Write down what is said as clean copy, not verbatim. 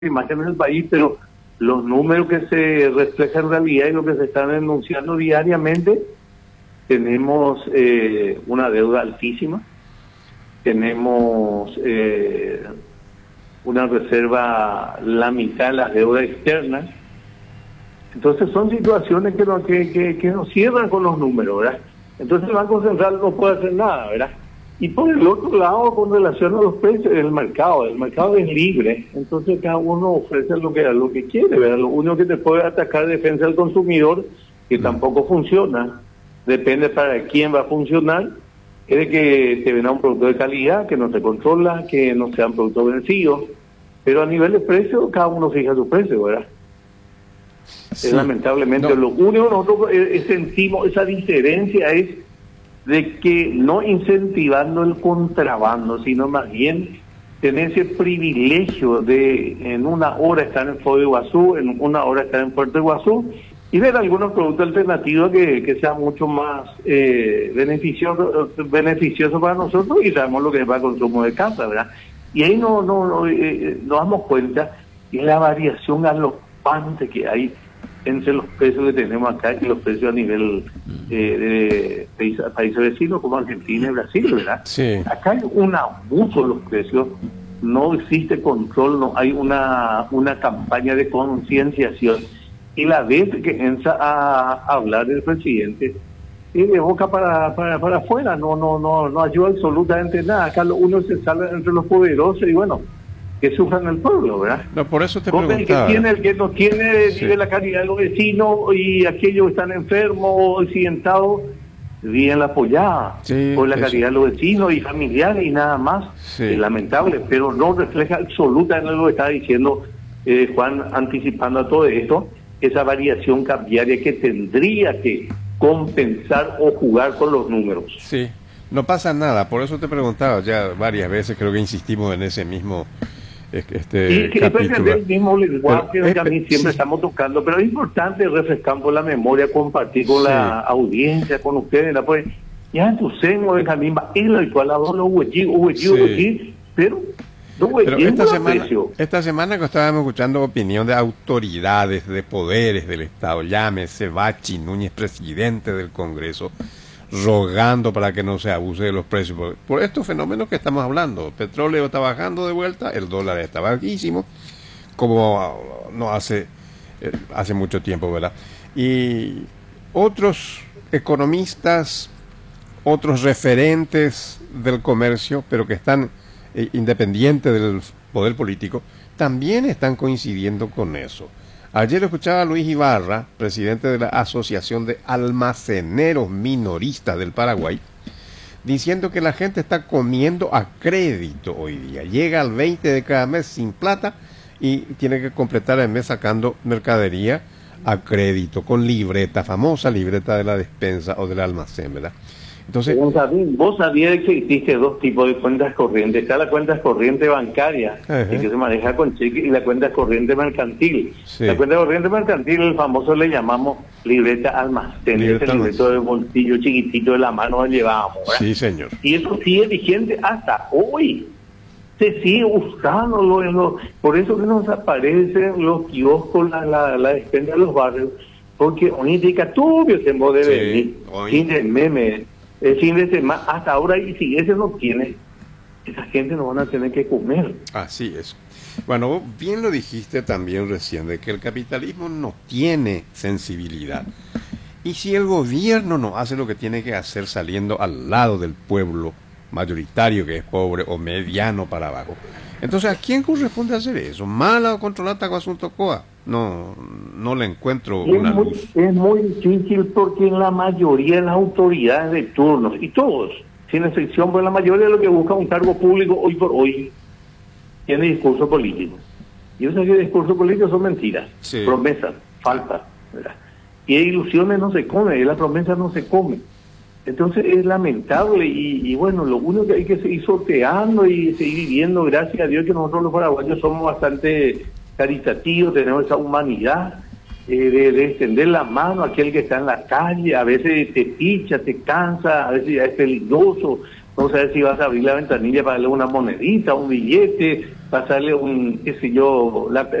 imágenes del país, pero los números que se reflejan en realidad y lo que se están denunciando diariamente, tenemos una deuda altísima, tenemos una reserva, la mitad de las deudas externas. Entonces son situaciones que nos cierran con los números, ¿verdad? Entonces el Banco Central no puede hacer nada, ¿verdad? Y por el otro lado, con relación a los precios, el mercado es libre, entonces cada uno ofrece lo que quiere, ¿verdad? Lo único que te puede atacar es defensa del consumidor, que tampoco funciona, depende para quién va a funcionar, es de que te venda un producto de calidad, que no se controla, que no sean productos vencidos, pero a nivel de precio, cada uno fija su precio, ¿verdad? Sí. Lamentablemente, lo único que nosotros sentimos, esa diferencia es de que no incentivando el contrabando, sino más bien tener ese privilegio de en una hora estar en Foz de Iguazú, en una hora estar en Puerto Iguazú, y ver algunos productos alternativos que sean mucho más beneficiosos para nosotros, y sabemos lo que es para consumo de casa, ¿verdad? Y ahí nos damos cuenta de la variación galopante que hay entre los precios que tenemos acá y los precios a nivel de países vecinos como Argentina y Brasil, ¿verdad? Sí. Acá hay un abuso de los precios, no existe control, no hay una campaña de concienciación, y la vez que entra a hablar el presidente de boca para afuera, no ayuda absolutamente nada. Acá uno se sale entre los poderosos y bueno, que sufran el pueblo, ¿verdad? No, por eso te preguntaba. El que tiene, el que no tiene, vive la calidad de los vecinos, y aquellos que están enfermos o accidentados viven la apoyada por la calidad de los vecinos y familiares y nada más. Es lamentable, pero no refleja absolutamente lo que está diciendo Juan, anticipando a todo esto, esa variación cambiaria que tendría que compensar o jugar con los números. Sí, no pasa nada, por eso te preguntaba ya varias veces, creo que insistimos en ese mismo capítulo. El mismo lenguaje que a mí siempre estamos tocando, pero es importante refrescar por la memoria, compartir con la audiencia, con ustedes, pues ya en tu seno, Benjamín, es el cual pero esta semana que estábamos escuchando opinión de autoridades, de poderes del Estado, llámese Bachi, Núñez, presidente del Congreso, rogando para que no se abuse de los precios por estos fenómenos que estamos hablando. El petróleo está bajando de vuelta, el dólar está bajísimo, como no hace mucho tiempo, ¿verdad? Y otros economistas, otros referentes del comercio, pero que están independientes del poder político, también están coincidiendo con eso. Ayer escuchaba a Luis Ibarra, presidente de la Asociación de Almaceneros Minoristas del Paraguay, diciendo que la gente está comiendo a crédito hoy día. Llega al 20 de cada mes sin plata y tiene que completar el mes sacando mercadería a crédito, con libreta, famosa libreta de la despensa o del almacén, ¿verdad? Entonces, vos sabías que existe dos tipos de cuentas corrientes. Está la cuenta corriente bancaria, que se maneja con cheque, y la cuenta corriente mercantil. La cuenta corriente mercantil, el famoso le llamamos libreta almacén, ese libreto de bolsillo chiquitito de la mano que llevábamos, ¿verdad? Sí, señor. Y eso sigue vigente hasta hoy. Se sigue usando, por eso que nos aparecen los kioscos, la despensa de los barrios, porque hoy indica tú que se puede venir, sin el meme. El fin de semana, hasta ahora, y si ese no tiene, esa gente no van a tener que comer. Así es. Bueno, vos bien lo dijiste también recién, de que el capitalismo no tiene sensibilidad. Y si el gobierno no hace lo que tiene que hacer saliendo al lado del pueblo mayoritario, que es pobre o mediano para abajo, entonces ¿a quién corresponde hacer eso? ¿Mala o controlar Tacuasunto Coa? No le encuentro una luz. Es muy difícil, porque en la mayoría de las autoridades de turnos, y todos, sin excepción, pues la mayoría de los que buscan un cargo público hoy por hoy tiene discurso político. Y yo sé que discurso político son mentiras, promesas, faltas, ¿verdad? Y ilusiones no se comen, y la promesa no se come. Entonces es lamentable, y bueno, lo único que hay que seguir sorteando y seguir viviendo, gracias a Dios que nosotros los paraguayos somos bastante caritativos, tenemos esa humanidad de extender la mano a aquel que está en la calle. A veces te picha, te cansa, a veces ya es peligroso, no sabes si vas a abrir la ventanilla para darle una monedita, un billete, pasarle un, qué sé yo,